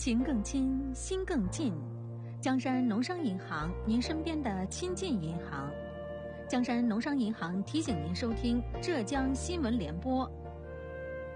情更亲，心更近。江山农商银行，您身边的亲近银行。江山农商银行提醒您收听浙江新闻联播